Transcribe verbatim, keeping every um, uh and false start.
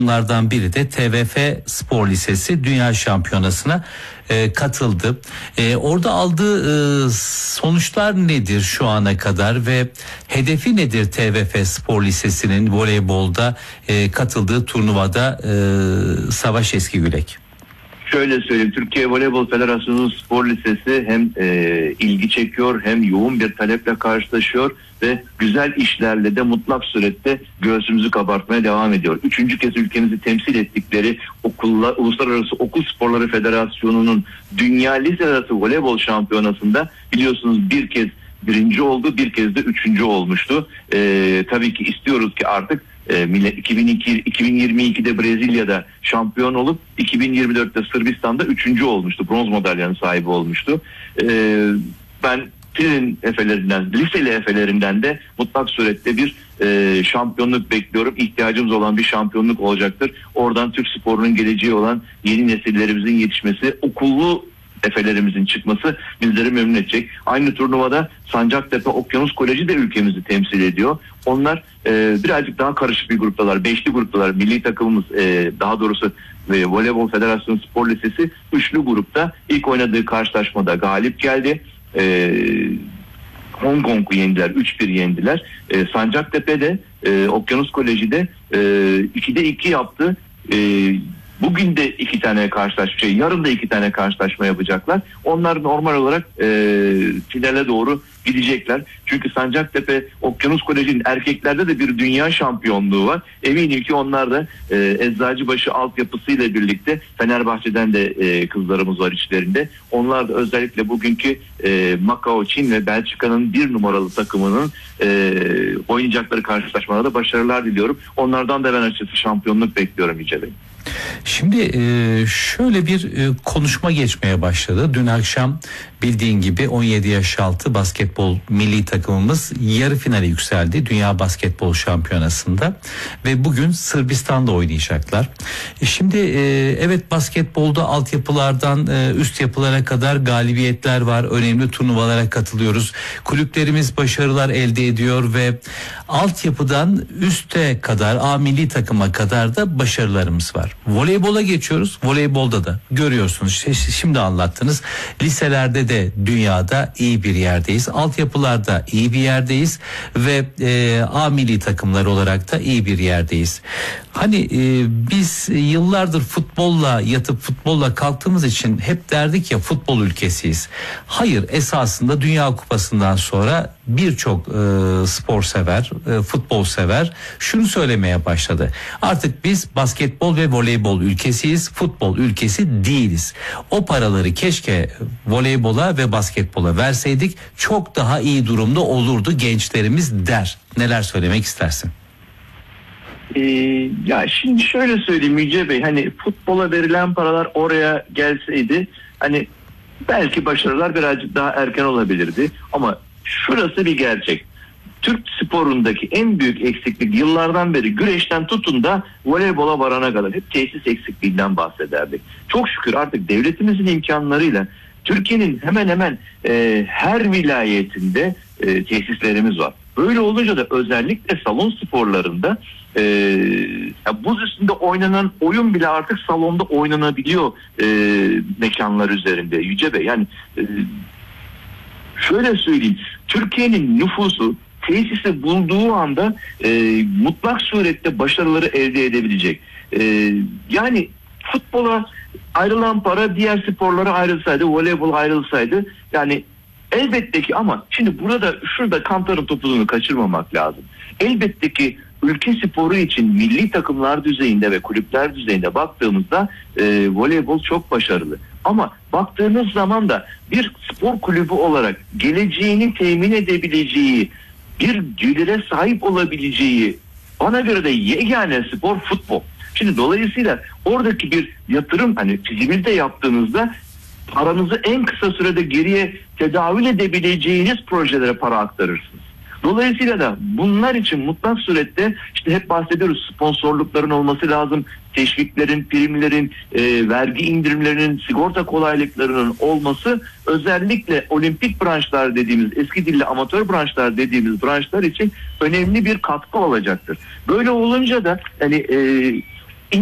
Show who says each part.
Speaker 1: Bunlardan biri de T V F Spor Lisesi Dünya Şampiyonası'na e, katıldı. E, orada aldığı e, sonuçlar nedir şu ana kadar ve hedefi nedir T V F Spor Lisesi'nin voleybolda e, katıldığı turnuvada e, Savaş Eskigülek?
Speaker 2: Şöyle söyleyeyim, Türkiye Voleybol Federasyonu Spor Lisesi hem e, ilgi çekiyor hem yoğun bir taleple karşılaşıyor ve güzel işlerle de mutlak surette göğsümüzü kabartmaya devam ediyor. Üçüncü kez ülkemizi temsil ettikleri okullar, Uluslararası Okul Sporları Federasyonu'nun Dünya Lise Arası Voleybol Şampiyonası'nda biliyorsunuz bir kez birinci oldu, bir kez de üçüncü olmuştu. E, tabii ki istiyoruz ki artık iki bin iki, iki bin yirmi ikide Brezilya'da şampiyon olup iki bin yirmi dörtte Sırbistan'da üçüncü olmuştu. Bronz madalyanın sahibi olmuştu. Ee, ben Filenin efelerinden, liseli efelerinden de mutlak surette bir e, şampiyonluk bekliyorum. İhtiyacımız olan bir şampiyonluk olacaktır. Oradan Türk sporunun geleceği olan yeni nesillerimizin yetişmesi, okullu efelerimizin çıkması bizleri memnun edecek. Aynı turnuvada Sancaktepe Okyanus Koleji de ülkemizi temsil ediyor. Onlar e, birazcık daha karışık bir gruptalar. Beşli gruptalar. Milli takımımız e, daha doğrusu e, Voleybol Federasyonu Spor Lisesi üçlü grupta ilk oynadığı karşılaşmada galip geldi. E, Hong Kong'u yendiler. üç bir yendiler. E, Sancaktepe'de e, Okyanus Koleji'de e, ikide iki yaptı. E, Bugün de iki tane karşılaşma, şey, yarın da iki tane karşılaşma yapacaklar. Onlar normal olarak e, finale doğru gidecekler. Çünkü Sancaktepe Okyanus Koleji'nin erkeklerde de bir dünya şampiyonluğu var. Eminim ki onlar da e, Eczacıbaşı altyapısıyla birlikte Fenerbahçe'den de e, kızlarımız var içlerinde. Onlar da özellikle bugünkü e, Macao, Çin ve Belçika'nın bir numaralı takımının e, oynayacakları karşılaşmalarda başarılar diliyorum. Onlardan da ben açıkçası şampiyonluk bekliyorum Yüce Bey.
Speaker 1: Şimdi şöyle bir konuşma geçmeye başladı. Dün akşam bildiğin gibi on yedi yaş altı basketbol milli takımımız yarı finale yükseldi Dünya Basketbol Şampiyonası'nda ve bugün Sırbistan'da oynayacaklar. Şimdi evet, basketbolda altyapılardan üst yapılara kadar galibiyetler var. Önemli turnuvalara katılıyoruz. Kulüplerimiz başarılar elde ediyor ve altyapıdan üste kadar, A milli takıma kadar da başarılarımız var. Voleybola geçiyoruz. Voleybolda da görüyorsunuz. İşte şimdi anlattınız. Liselerde de dünyada iyi bir yerdeyiz. Altyapılarda iyi bir yerdeyiz ve e, A milli takımlar olarak da iyi bir yerdeyiz. Hani e, biz yıllardır futbolla yatıp futbolla kalktığımız için hep derdik ya, futbol ülkesiyiz. Hayır, esasında Dünya Kupası'ndan sonra birçok e, spor sever, e, futbol sever şunu söylemeye başladı. Artık biz basketbol ve voleybol ülkesiyiz, futbol ülkesi değiliz. O paraları keşke voleybola ve basketbola verseydik, çok daha iyi durumda olurdu gençlerimiz der. Neler söylemek istersin?
Speaker 2: Ee, ya şimdi şöyle söyleyeyim Yüce Bey, hani futbola verilen paralar oraya gelseydi hani belki başarılar birazcık daha erken olabilirdi ama şurası bir gerçek. Türk sporundaki en büyük eksiklik yıllardan beri güreşten tutun da voleybola varana kadar hep tesis eksikliğinden bahsederdik. Çok şükür artık devletimizin imkanlarıyla Türkiye'nin hemen hemen e, her vilayetinde e, tesislerimiz var. Böyle olunca da özellikle salon sporlarında e, ya buz üstünde oynanan oyun bile artık salonda oynanabiliyor e, mekanlar üzerinde Yüce Bey. Yani e, şöyle söyleyeyim, Türkiye'nin nüfusu tesisi bulduğu anda e, mutlak surette başarıları elde edebilecek. E, yani futbola ayrılan para diğer sporlara ayrılsaydı, voleybol ayrılsaydı yani elbette ki, ama şimdi burada şurada kantarın topuzunu kaçırmamak lazım. Elbette ki ülke sporu için milli takımlar düzeyinde ve kulüpler düzeyinde baktığımızda e, voleybol çok başarılı. Ama baktığınız zaman da bir spor kulübü olarak geleceğini temin edebileceği, bir gelire sahip olabileceği bana göre de yegane spor futbol. Şimdi dolayısıyla oradaki bir yatırım, hani fizimizde yaptığınızda paranızı en kısa sürede geriye tedavül edebileceğiniz projelere para aktarırsınız. Dolayısıyla da bunlar için mutlak surette işte hep bahsediyoruz, sponsorlukların olması lazım, teşviklerin, primlerin, e, vergi indirimlerinin, sigorta kolaylıklarının olması özellikle olimpik branşlar dediğimiz, eski dille amatör branşlar dediğimiz branşlar için önemli bir katkı olacaktır. Böyle olunca da hani e,